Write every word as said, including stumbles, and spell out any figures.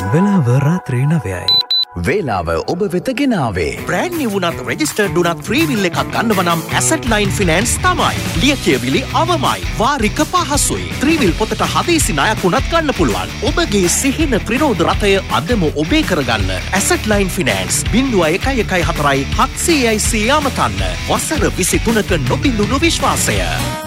වෙලාව රාත්‍රී නවයයි. වේලාව ඔබ වෙත ගෙනාවේ. බ්‍රෑන්ඩ් නිව් වුණත් රෙජිස්ටර්ඩ් වුණත් ෆ්‍රී විල් එකක් ගන්නව නම් ඇසට් ලයින් ෆිනෑන්ස් තමයි. ලියකියවිලි අවමයි. වාරික පහසුයි. ත්‍රී විල් පොතට හදිසි ණයක් වුණත් ගන්න පුළුවන්. ඔබගේ සිහින ත්‍රිරෝධ රථය අදම ඔබේ කරගන්න. Asset line finance zero one one one four හත්සියයි සිය අමතන්න. වසර විසි තුනක නොබිඳුණු විශ්වාසය.